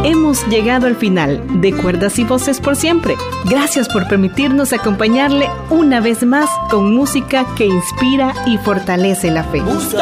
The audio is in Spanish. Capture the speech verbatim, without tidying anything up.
Hemos llegado al final de Cuerdas y Voces por Siempre. Gracias por permitirnos acompañarle una vez más con música que inspira y fortalece la fe.